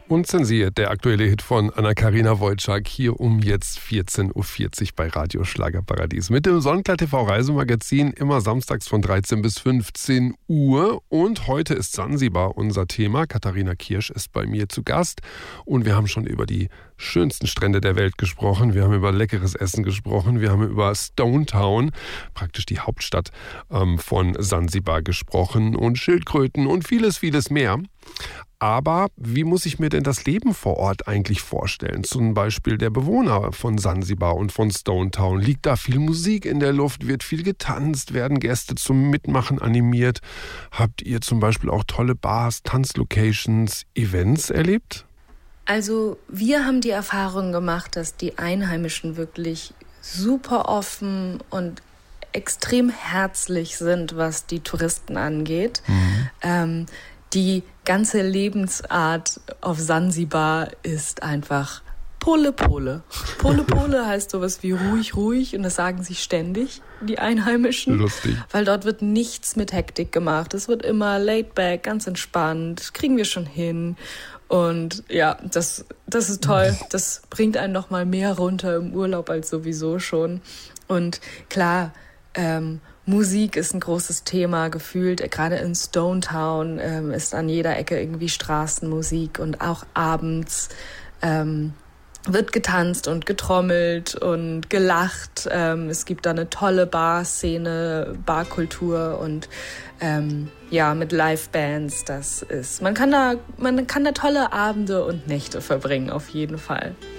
Unzensiert, der aktuelle Hit von Anna-Karina Wojcik, hier um jetzt 14.40 Uhr bei Radio Schlagerparadies. Mit dem Sonnenklar TV Reisemagazin, immer samstags von 13 bis 15 Uhr. Und heute ist Sansibar unser Thema. Katharina Kirsch ist bei mir zu Gast. Und wir haben schon über die schönsten Strände der Welt gesprochen. Wir haben über leckeres Essen gesprochen. Wir haben über Stone Town, praktisch die Hauptstadt von Sansibar, gesprochen. Und Schildkröten und vieles, vieles mehr. Aber wie muss ich mir denn das Leben vor Ort eigentlich vorstellen? Zum Beispiel der Bewohner von Sansibar und von Stone Town. Liegt da viel Musik in der Luft? Wird viel getanzt? Werden Gäste zum Mitmachen animiert? Habt ihr zum Beispiel auch tolle Bars, Tanzlocations, Events erlebt? Also wir haben die Erfahrung gemacht, dass die Einheimischen wirklich super offen und extrem herzlich sind, was die Touristen angeht. Die ganze Lebensart auf Sansibar ist einfach Pole Pole. Pole Pole heißt sowas wie ruhig, ruhig, und das sagen sie ständig, die Einheimischen. Lustig. Weil dort wird nichts mit Hektik gemacht. Es wird immer laid back, ganz entspannt, kriegen wir schon hin. Und ja, das ist toll. Das bringt einen noch mal mehr runter im Urlaub als sowieso schon. Und klar, Musik ist ein großes Thema, gefühlt. Gerade in Stone Town ist an jeder Ecke irgendwie Straßenmusik, und auch abends wird getanzt und getrommelt und gelacht. Es gibt da eine tolle Barszene, Barkultur und mit Livebands. Man kann da tolle Abende und Nächte verbringen, auf jeden Fall.